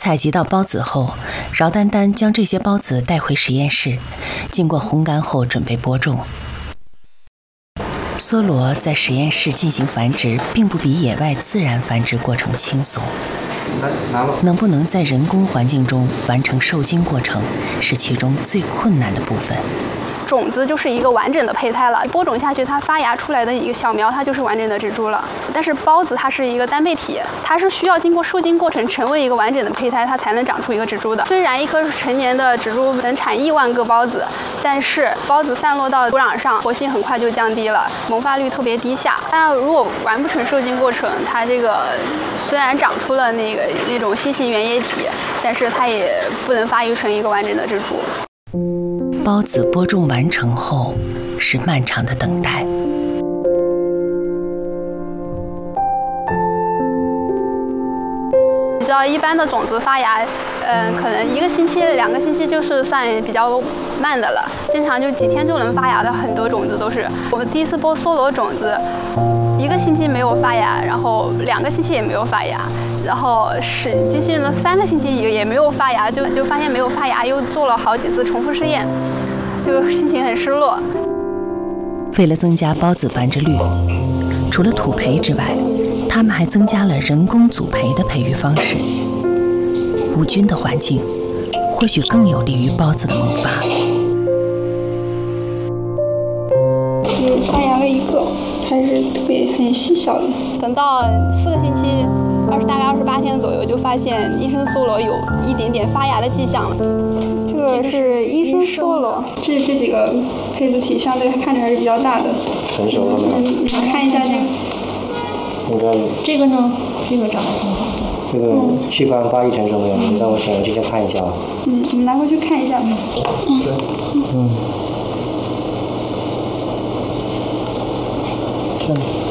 采集到孢子后，饶丹丹将这些孢子带回实验室，经过烘干后准备播种。梭罗在实验室进行繁殖，并不比野外自然繁殖过程轻松。能不能在人工环境中完成受精过程，是其中最困难的部分。 种子就是一个完整的胚胎了，播种下去，它发芽出来的一个小苗，它就是完整的植株了。但是孢子它是一个单倍体，它是需要经过受精过程成为一个完整的胚胎，它才能长出一个植株的。虽然一棵成年的植株能产1万个孢子，但是孢子散落到土壤上，活性很快就降低了，萌发率特别低下。但如果完不成受精过程，它这个虽然长出了那种细型原液体，但是它也不能发育成一个完整的植株。 孢子播种完成后，是漫长的等待。 你知道，一般的种子发芽，可能1个星期、2个星期就是算比较慢的了。经常就几天就能发芽的很多种子都是。我们第一次播梭罗种子，1个星期没有发芽，然后2个星期也没有发芽。然后继续了3个星期也没有发芽，就发现没有发芽，又做了好几次重复试验，就心情很失落。 为了增加孢子繁殖率，除了土培之外，他们还增加了人工组培的培育方式。无菌的环境或许更有利于孢子的萌发。 发芽了1个，还是很细小的。 等到4个星期。大概28天左右，就发现医生梭罗有一点点发芽的迹象了。 这个是医生梭罗，这几个胚子体相对看着还是比较大的。 成熟了吗？ 你看一下这个。 应该。 这个呢？ 这个长得挺好的。 这个器官发育成熟没有？你让我显微镜先看一下啊。 你拿回去看一下。 这里。